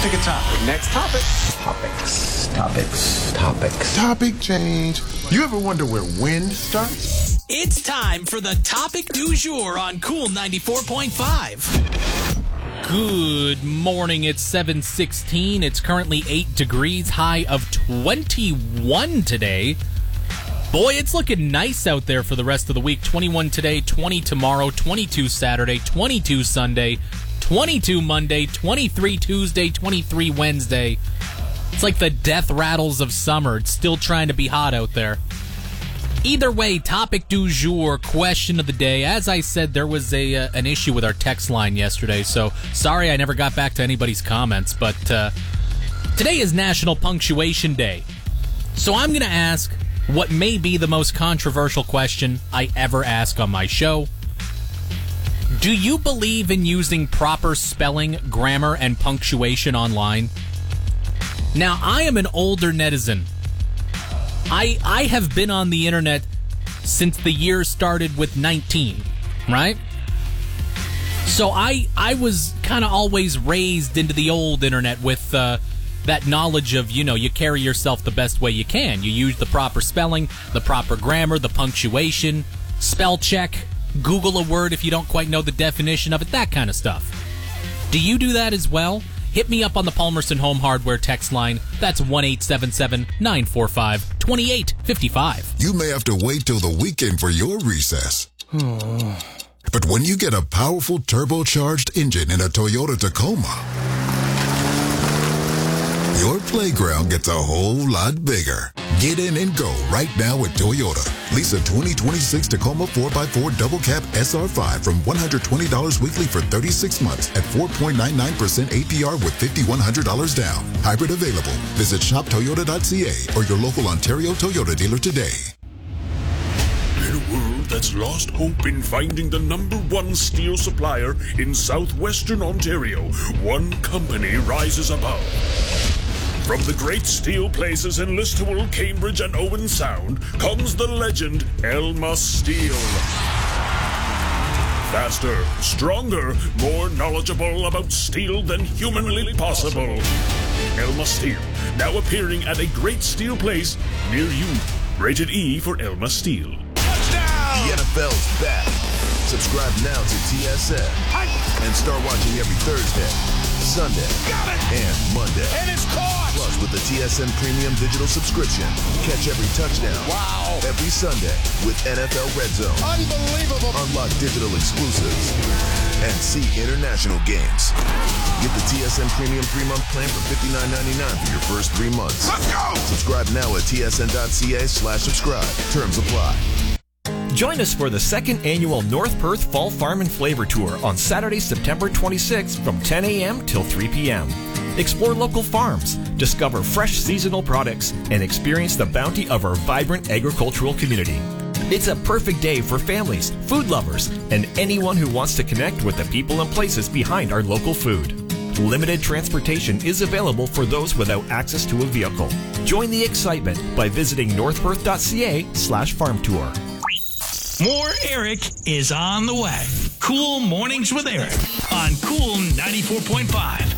Pick a topic. Next topic. Topics. Topic change. You ever wonder where wind starts? It's time for the topic du jour on Cool 94.5. Good morning. It's 7:16. It's currently 8 degrees, high of 21 today. Boy, it's looking nice out there for the rest of the week. 21 today, 20 tomorrow, 22 Saturday, 22 Sunday, 22 Monday, 23 Tuesday, 23 Wednesday. It's like the death rattles of summer. It's still trying to be hot out there. Either way, topic du jour, question of the day. As I said, there was an issue with our text line yesterday, so sorry I never got back to anybody's comments, but today is National Punctuation Day. So I'm going to ask what may be the most controversial question I ever ask on my show. Do you believe in using proper spelling, grammar, and punctuation online? Now, I am an older netizen. I have been on the internet since the year started with 19, right? So I was kind of always raised into the old internet with that knowledge of, you carry yourself the best way you can. You use the proper spelling, the proper grammar, the punctuation, spell check, Google a word if you don't quite know the definition of it, that kind of stuff. Do you do that as well? Hit me up on the Palmerston Home Hardware text line. That's 1-877-945-2855. You may have to wait till the weekend for your recess. But when you get a powerful turbocharged engine in a Toyota Tacoma, your playground gets a whole lot bigger. Get in and go right now at Toyota. Lease a 2026 Tacoma 4x4 Double Cab SR5 from $120 weekly for 36 months at 4.99% APR with $5,100 down. Hybrid available. Visit shoptoyota.ca or your local Ontario Toyota dealer today. In a world that's lost hope in finding the #1 steel supplier in southwestern Ontario, one company rises above. From the great steel places in Listowel, Cambridge, and Owen Sound comes the legend Elma Steel. Faster, stronger, more knowledgeable about steel than humanly possible. Elma Steel, now appearing at a great steel place near you. Rated E for Elma Steel. The NFL's back. Subscribe now to TSN and start watching every Thursday, Sunday, and Monday. And it's caught! Plus, with the TSN Premium Digital subscription, catch every touchdown. Wow! Every Sunday with NFL Red Zone. Unbelievable! Unlock digital exclusives and see international games. Get the TSN Premium 3-month plan for $59.99 for your first 3 months. Let's go! Subscribe now at tsn.ca/subscribe. Terms apply. Join us for the second annual North Perth Fall Farm and Flavor Tour on Saturday, September 26th from 10 a.m. till 3 p.m. Explore local farms, discover fresh seasonal products, and experience the bounty of our vibrant agricultural community. It's a perfect day for families, food lovers, and anyone who wants to connect with the people and places behind our local food. Limited transportation is available for those without access to a vehicle. Join the excitement by visiting northperth.ca/farm tour. More Eric is on the way. Cool Mornings with Eric on Cool 94.5.